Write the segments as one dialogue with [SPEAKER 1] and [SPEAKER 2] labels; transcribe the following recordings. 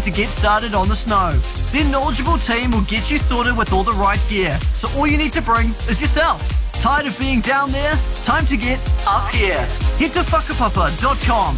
[SPEAKER 1] to get started on the snow. Their knowledgeable team will get you sorted with all the right gear, so all you need to bring is yourself. Tired of being down there? Time to get up here. Head to whakapapa.com.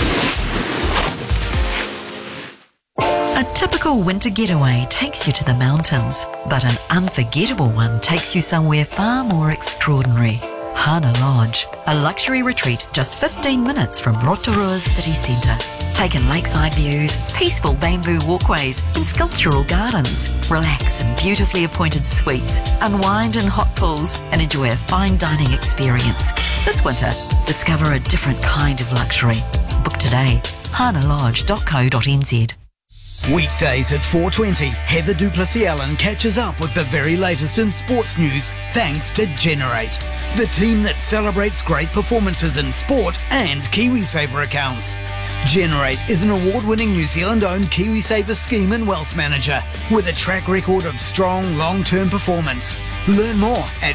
[SPEAKER 2] A typical winter getaway takes you to the mountains, but an unforgettable one takes you somewhere far more extraordinary. Hana Lodge, a luxury retreat just 15 minutes from Rotorua's city centre. Take in lakeside views, peaceful bamboo walkways and sculptural gardens. Relax in beautifully appointed suites, unwind in hot pools and enjoy a fine dining experience. This winter, discover a different kind of luxury. Book today, hanalodge.co.nz.
[SPEAKER 3] Weekdays at 4:20, Heather Duplessis-Allen catches up with the very latest in sports news thanks to Generate, the team that celebrates great performances in sport and KiwiSaver accounts. Generate is an award-winning New Zealand-owned KiwiSaver scheme and wealth manager with a track record of strong long-term performance. Learn more at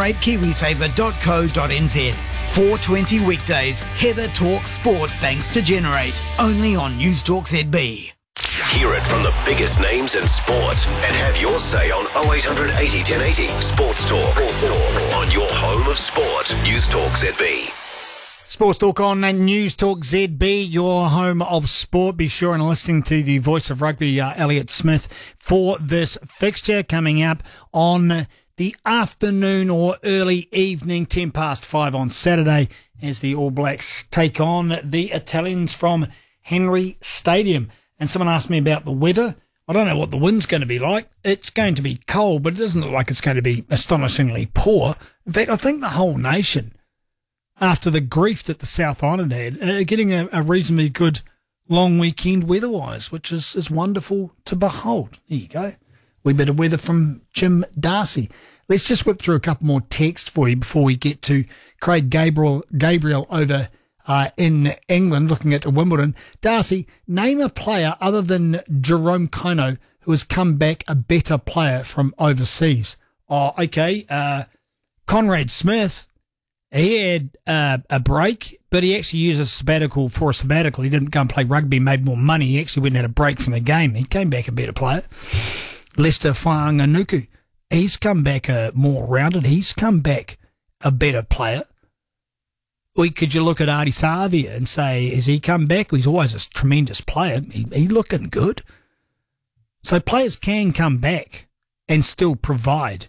[SPEAKER 3] generatekiwisaver.co.nz. 4:20 weekdays, Heather talks sport thanks to Generate, only on News Talk ZB.
[SPEAKER 4] Hear it from the biggest names in sport and have your say on 0800 80 1080 Sports Talk on your home of sport, News Talk ZB.
[SPEAKER 5] Sports Talk on News Talk ZB, your home of sport. Be sure and listening to the voice of rugby, Elliot Smith, for this fixture coming up on the afternoon or early evening, 5:10 on Saturday, as the All Blacks take on the Italians from Henry Stadium. And someone asked me about the weather. I don't know what the wind's going to be like. It's going to be cold, but it doesn't look like it's going to be astonishingly poor. In fact, I think the whole nation, after the grief that the South Island had, are getting a reasonably good long weekend weather-wise, which is wonderful to behold. There you go. We bit of weather from Jim Darcy. Let's just whip through a couple more texts for you before we get to Craig Gabriel over in England, looking at Wimbledon. Darcy, name a player other than Jerome Kino who has come back a better player from overseas. Oh, okay. Conrad Smith, he had a break, but he actually used a sabbatical for a sabbatical. He didn't go and play rugby, made more money. He actually went and had a break from the game. He came back a better player. Lester Whanganuku, he's come back more rounded. He's come back a better player. Could you look at Ardie Savia and say, has he come back? He's always a tremendous player. He looking good. So players can come back and still provide.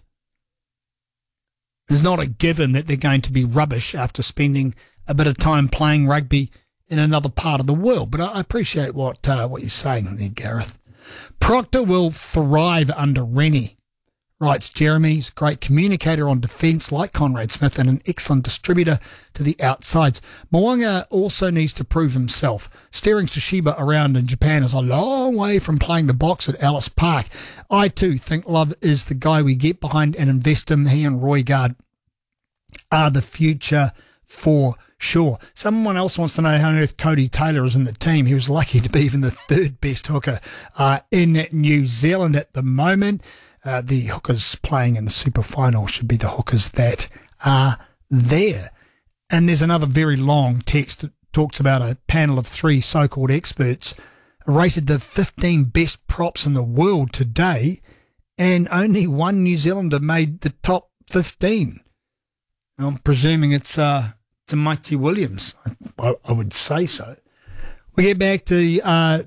[SPEAKER 5] It's not a given that they're going to be rubbish after spending a bit of time playing rugby in another part of the world. But I appreciate what you're saying there, Gareth. Proctor will thrive under Rennie, writes Jeremy. He's a great communicator on defence like Conrad Smith and an excellent distributor to the outsides. Mo'unga also needs to prove himself. Steering Toshiba around in Japan is a long way from playing the box at Ellis Park. I too think Love is the guy we get behind and invest in. He and Roygaard are the future for sure. Someone else wants to know how on earth Cody Taylor is in the team. He was lucky to be even the third best hooker in New Zealand at the moment. The hookers playing in the super final should be the hookers that are there. And there's another very long text that talks about a panel of 3 so-called experts rated the 15 best props in the world today, and only one New Zealander made the top 15. I'm presuming it's Mighty Williams. I would say so. We get back to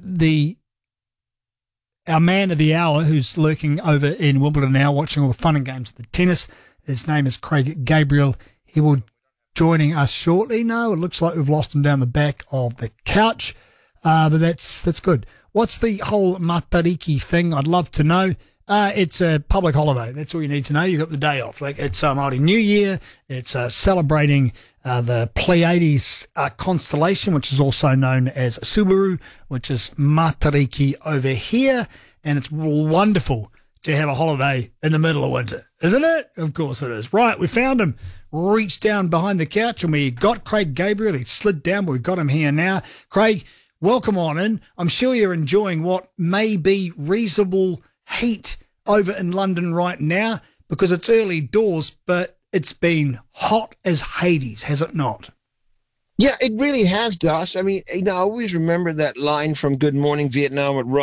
[SPEAKER 5] our man of the hour, who's lurking over in Wimbledon now, watching all the fun and games of the tennis. His name is Craig Gabriel. He will joining us shortly. No, it looks like we've lost him down the back of the couch, but that's good. What's the whole Matariki thing? I'd love to know. It's a public holiday. That's all you need to know. You've got the day off. Like, it's Māori New Year. It's celebrating the Pleiades constellation, which is also known as Subaru, which is Matariki over here. And it's wonderful to have a holiday in the middle of winter, isn't it? Of course it is. Right, we found him. Reached down behind the couch and we got Craig Gabriel. He slid down, but we've got him here now. Craig, welcome on in. I'm sure you're enjoying what may be reasonable heat over in London right now because it's early doors, but it's been hot as Hades, has it not?
[SPEAKER 6] Yeah, it really has, Josh. I mean, I always remember that line from Good Morning Vietnam with